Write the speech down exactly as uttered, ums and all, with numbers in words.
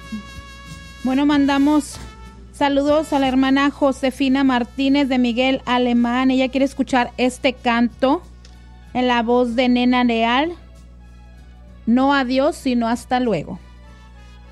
Bueno, mandamos saludos a la hermana Josefina Martínez de Miguel Alemán. Ella quiere escuchar este canto en la voz de Nena Leal. No adiós, sino hasta luego.